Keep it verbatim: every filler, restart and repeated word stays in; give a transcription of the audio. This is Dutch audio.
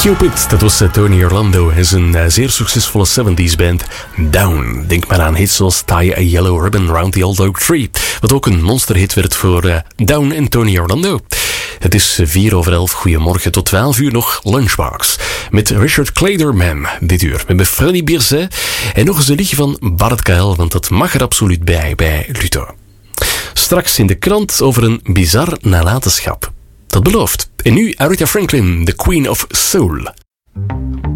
Cupid, dat was Tony Orlando en zijn uh, zeer succesvolle seventies band Down. Denk maar aan hits zoals Tie a Yellow Ribbon Round the Old Oak Tree, wat ook een monsterhit werd voor uh, Down en Tony Orlando. Het is vier over elf, goedemorgen, tot twaalf uur nog Lunchbox. Met Richard Clayderman dit uur, met, met Freddy Birzet en nog eens een liedje van Bart K L, want dat mag er absoluut bij, bij Luto. Straks in de krant over een bizar nalatenschap. Dat belooft. En nu Aretha Franklin, the Queen of Soul.